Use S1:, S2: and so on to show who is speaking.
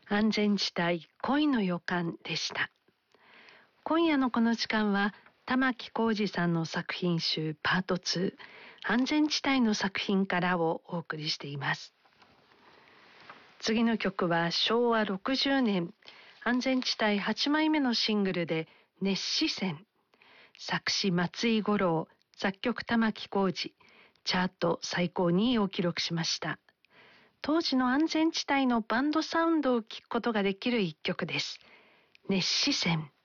S1: 安全地帯恋の予感でした。今夜のこの時間は玉置浩二さんの作品集パート2安全地帯の作品からをお送りしています。次の曲は昭和60年安全地帯8枚目のシングルで熱視線、作詞松井五郎、作曲玉置浩二、チャート最高2位を記録しました。当時の安全地帯のバンドサウンドを聴くことができる一曲です。熱視線。